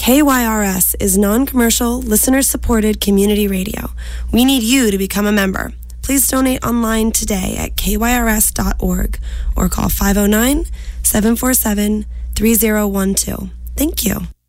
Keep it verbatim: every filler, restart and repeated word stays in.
K Y R S is non-commercial, listener-supported community radio. We need you to become a member. Please donate online today at K Y R S dot org or call five oh nine, seven four seven, three oh one two. Thank you.